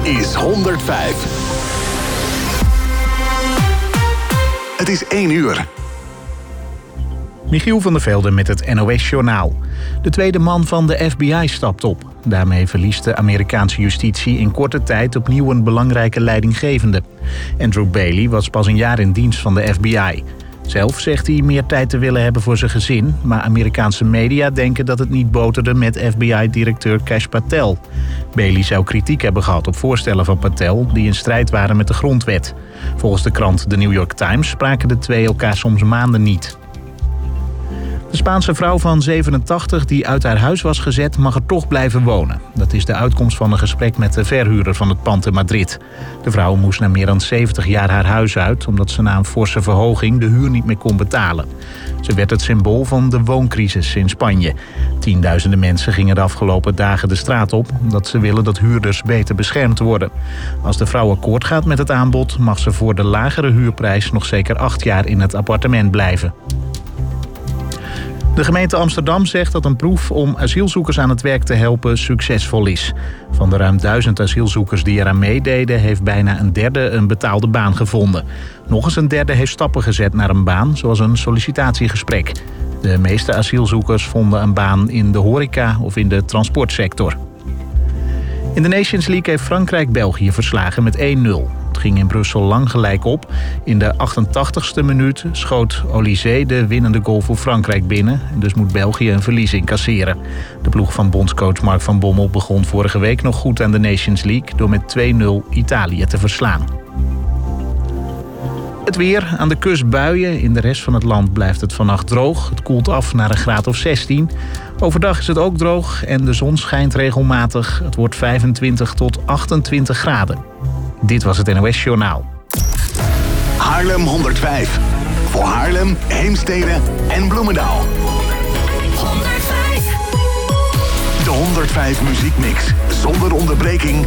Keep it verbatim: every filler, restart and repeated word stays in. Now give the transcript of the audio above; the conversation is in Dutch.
is honderdvijf. Het is één uur. Michiel van der Velde met het N O S-journaal. De tweede man van de F B I stapt op. Daarmee verliest de Amerikaanse justitie in korte tijd opnieuw een belangrijke leidinggevende. Andrew Bailey was pas een jaar in dienst van de F B I. Zelf zegt hij meer tijd te willen hebben voor zijn gezin, maar Amerikaanse media denken dat het niet boterde met F B I-directeur Kash Patel. Bailey zou kritiek hebben gehad op voorstellen van Patel die in strijd waren met de grondwet. Volgens de krant The New York Times spraken de twee elkaar soms maanden niet. De Spaanse vrouw van zevenentachtig die uit haar huis was gezet mag er toch blijven wonen. Dat is de uitkomst van een gesprek met de verhuurder van het pand in Madrid. De vrouw moest na meer dan zeventig jaar haar huis uit omdat ze na een forse verhoging de huur niet meer kon betalen. Ze werd het symbool van de wooncrisis in Spanje. Tienduizenden mensen gingen de afgelopen dagen de straat op omdat ze willen dat huurders beter beschermd worden. Als de vrouw akkoord gaat met het aanbod mag ze voor de lagere huurprijs nog zeker acht jaar in het appartement blijven. De gemeente Amsterdam zegt dat een proef om asielzoekers aan het werk te helpen succesvol is. Van de ruim duizend asielzoekers die eraan meededen heeft bijna een derde een betaalde baan gevonden. Nog eens een derde heeft stappen gezet naar een baan, zoals een sollicitatiegesprek. De meeste asielzoekers vonden een baan in de horeca of in de transportsector. In de Nations League heeft Frankrijk België verslagen met één nul. Het ging in Brussel lang gelijk op. In de achtentachtigste minuut schoot Olysée de winnende goal voor Frankrijk binnen. Dus moet België een verlies incasseren. De ploeg van bondscoach Mark van Bommel begon vorige week nog goed aan de Nations League door met twee nul Italië te verslaan. Het weer, aan de kust buien. In de rest van het land blijft het vannacht droog. Het koelt af naar een graad of zestien. Overdag is het ook droog en de zon schijnt regelmatig. Het wordt vijfentwintig tot achtentwintig graden. Dit was het N O S-journaal. Haarlem honderdvijf. Voor Haarlem, Heemstede en Bloemendaal. honderdvijf. De honderdvijf muziekmix. Zonder onderbreking